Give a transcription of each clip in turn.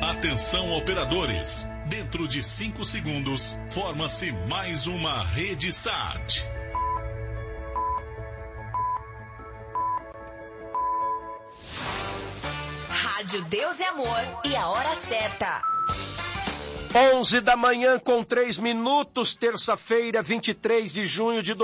Atenção, operadores. Dentro de 5 segundos, forma-se mais uma rede SAT. Rádio Deus e Amor e a hora certa. 11 da manhã com 3 minutos, terça-feira, 23 de junho de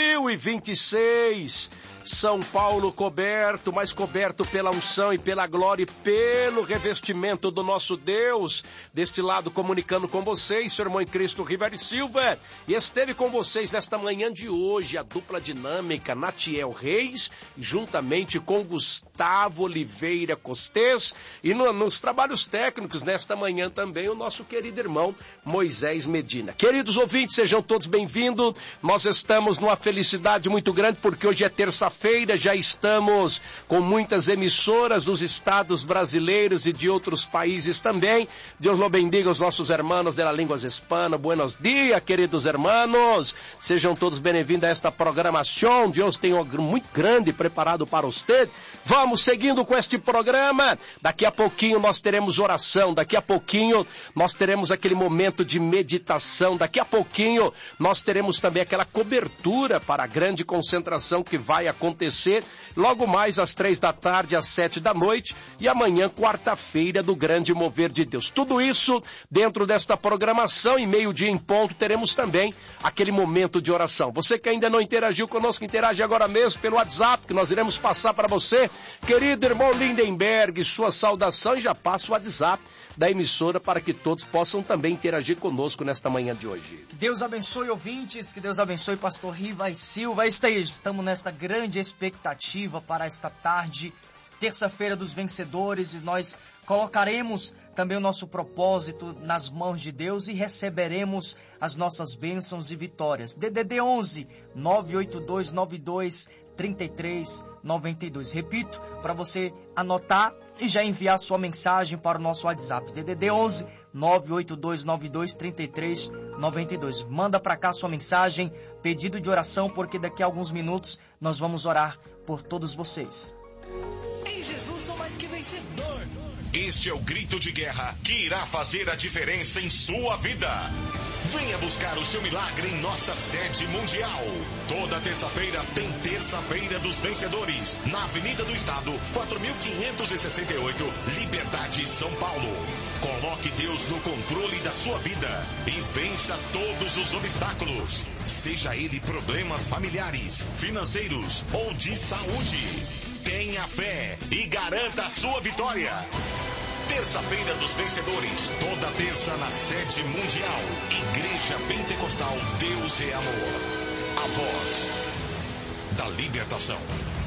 2026. São Paulo coberto, mas coberto pela unção e pela glória e pelo revestimento do nosso Deus. Deste lado, comunicando com vocês, seu irmão em Cristo, Ribéry Silva. E esteve com vocês nesta manhã de hoje, a dupla dinâmica, Natiel Reis, juntamente com Gustavo Oliveira Costes. E nos trabalhos técnicos, nesta manhã também, o nosso querido irmão Moisés Medina. Queridos ouvintes, sejam todos bem-vindos. Nós estamos numa felicidade muito grande, porque hoje é terça-feira, já estamos com muitas emissoras dos estados brasileiros e de outros países também. Deus lo bendiga os nossos hermanos de la línguas hispana. Buenos dias, queridos hermanos. Sejam todos bem-vindos a esta programação. Deus tem algo muito grande preparado para você. Vamos seguindo com este programa. Daqui a pouquinho nós teremos oração. Daqui a pouquinho nós teremos aquele momento de meditação. Daqui a pouquinho nós teremos também aquela cobertura para a grande concentração que vai acontecer logo mais às 3 da tarde, às 7 da noite, e amanhã, quarta-feira, do grande mover de Deus. Tudo isso dentro desta programação, e meio-dia em ponto, teremos também aquele momento de oração. Você que ainda não interagiu conosco, interage agora mesmo pelo WhatsApp, que nós iremos passar para você. Querido irmão Lindenberg, sua saudação, e já passa o WhatsApp da emissora para que todos possam também interagir conosco nesta manhã de hoje. Que Deus abençoe ouvintes, que Deus abençoe pastor Ribéry Silva. Estamos nesta grande expectativa para esta tarde, terça-feira dos vencedores, e nós colocaremos também o nosso propósito nas mãos de Deus e receberemos as nossas bênçãos e vitórias. DDD 11 982 92 33 92. Repito, para você anotar e já enviar sua mensagem para o nosso WhatsApp. DDD 11 982 92 33 92. Manda para cá sua mensagem, pedido de oração, porque daqui a alguns minutos nós vamos orar por todos vocês. Em Jesus sou mais que vencedor. Este é o grito de guerra que irá fazer a diferença em sua vida. Venha buscar o seu milagre em nossa sede mundial. Toda terça-feira tem Terça-feira dos Vencedores, na Avenida do Estado, 4568, Liberdade, São Paulo. Coloque Deus no controle da sua vida e vença todos os obstáculos. Seja ele problemas familiares, financeiros ou de saúde. Tenha fé e garanta a sua vitória. Terça-feira dos Vencedores, toda terça na sede mundial. Igreja Pentecostal Deus é Amor. A voz da libertação.